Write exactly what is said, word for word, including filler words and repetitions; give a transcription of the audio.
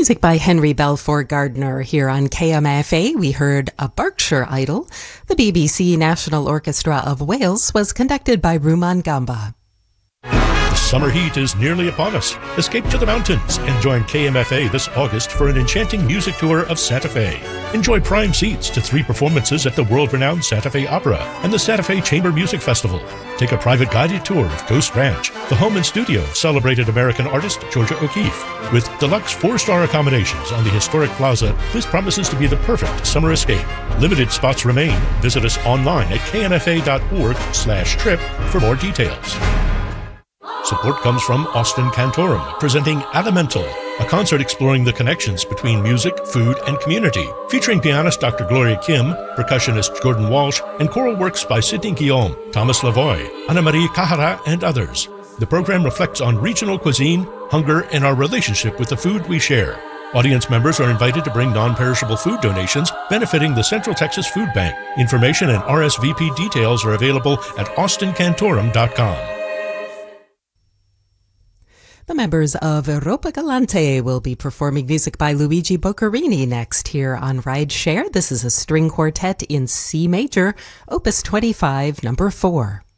Music by Henry Balfour Gardiner here on K M F A. We heard A Berkshire Idol. The B B C National Orchestra of Wales was conducted by Ruman Gamba. The summer heat is nearly upon us. Escape to the mountains and join K M F A this August for an enchanting music tour of Santa Fe. Enjoy prime seats to three performances at the world-renowned Santa Fe Opera and the Santa Fe Chamber Music Festival. Take a private guided tour of Ghost Ranch, the home and studio of celebrated American artist Georgia O'Keeffe. With deluxe four-star accommodations on the historic plaza, this promises to be the perfect summer escape. Limited spots remain. Visit us online at k m f a dot org slash trip for more details. Support comes from Austin Cantorum, presenting Elemental, a concert exploring the connections between music, food, and community, featuring pianist Doctor Gloria Kim, percussionist Gordon Walsh, and choral works by Sidney Guillaume, Thomas Lavoie, Anna Marie Kahara, and others. The program reflects on regional cuisine, hunger, and our relationship with the food we share. Audience members are invited to bring non-perishable food donations benefiting the Central Texas Food Bank. Information and R S V P details are available at austin cantorum dot com. The members of Europa Galante will be performing music by Luigi Boccherini next here on Ride Share. This is a string quartet in C major, opus twenty-five, number four.